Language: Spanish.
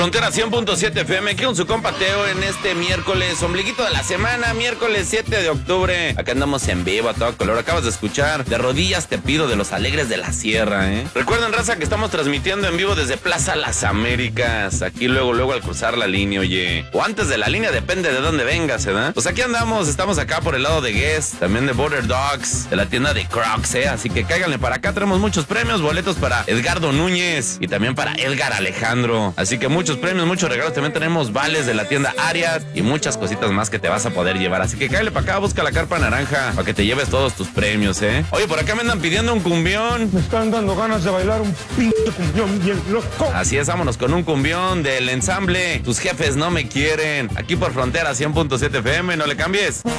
Frontera 100.7 FM, aquí con su compa Teo en este miércoles, ombliguito de la semana, miércoles 7 de octubre. Acá andamos en vivo a todo color. Acabas de escuchar De Rodillas Te Pido de Los Alegres de la Sierra, ¿eh? Recuerden, raza, que estamos transmitiendo en vivo desde Plaza Las Américas. Aquí luego al cruzar la línea, oye. O antes de la línea, depende de dónde vengas, ¿verdad? Pues aquí andamos, estamos acá por el lado de Guess, también de Border Dogs, de la tienda de Crocs, ¿eh? Así que cáiganle para acá, tenemos muchos premios, boletos para Edgardo Núñez y también para Edgar Alejandro. Así que muchos premios, muchos regalos. También tenemos vales de la tienda Ariat y muchas cositas más que te vas a poder llevar. Así que cáele para acá, busca la carpa naranja para que te lleves todos tus premios, ¿eh? Oye, por acá me andan pidiendo un cumbión. Me están dando ganas de bailar un pinche cumbión bien loco. Así es, vámonos con un cumbión del ensamble Tus Jefes No Me Quieren. Aquí por Frontera 100.7 FM, no le cambies.